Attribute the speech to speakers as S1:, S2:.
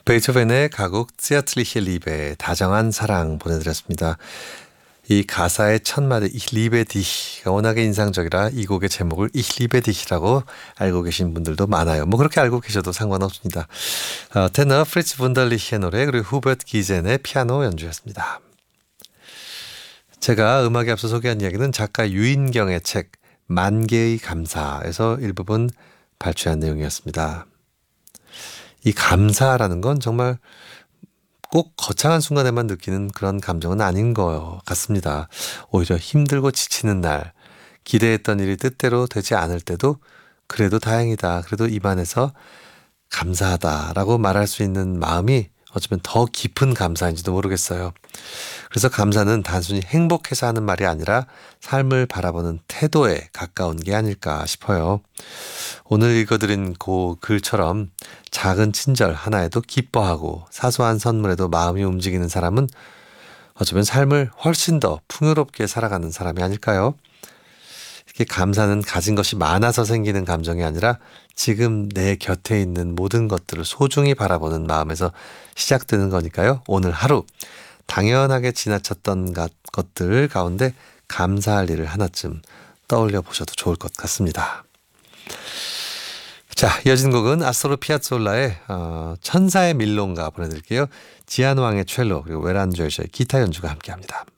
S1: 베토벤의 가곡 Zärtliche Liebe, 다정한 사랑 보내드렸습니다. 이 가사의 첫 마디 Ich liebe dich가 워낙에 인상적이라 이 곡의 제목을 Ich liebe dich라고 알고 계신 분들도 많아요. 뭐 그렇게 알고 계셔도 상관없습니다. 테너 프리츠 분달리히의 노래 그리고 후베트 기젠의 피아노 연주였습니다. 제가 음악에 앞서 소개한 이야기는 작가 유인경의 책 만개의 감사에서 일부분 발췌한 내용이었습니다. 이 감사라는 건 정말 꼭 거창한 순간에만 느끼는 그런 감정은 아닌 것 같습니다. 오히려 힘들고 지치는 날, 기대했던 일이 뜻대로 되지 않을 때도 그래도 다행이다, 그래도 입안에서 감사하다라고 말할 수 있는 마음이 어쩌면 더 깊은 감사인지도 모르겠어요. 그래서 감사는 단순히 행복해서 하는 말이 아니라 삶을 바라보는 태도에 가까운 게 아닐까 싶어요. 오늘 읽어드린 그 글처럼 작은 친절 하나에도 기뻐하고 사소한 선물에도 마음이 움직이는 사람은 어쩌면 삶을 훨씬 더 풍요롭게 살아가는 사람이 아닐까요? 이렇게 감사는 가진 것이 많아서 생기는 감정이 아니라 지금 내 곁에 있는 모든 것들을 소중히 바라보는 마음에서 시작되는 거니까요. 오늘 하루 당연하게 지나쳤던 것들 가운데 감사할 일을 하나쯤 떠올려 보셔도 좋을 것 같습니다. 자, 이어진 곡은 아스토로 피아zz올라의 천사의 밀론가 보내드릴게요. 지안 왕의 첼로 그리고 웨란 조이저의 기타 연주가 함께합니다.